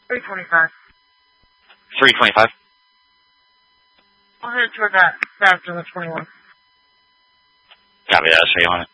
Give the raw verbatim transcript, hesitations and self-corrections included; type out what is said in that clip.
three twenty-five. three twenty-five? I'll head toward that faster than twenty-one. Copy that. I'll show you on it.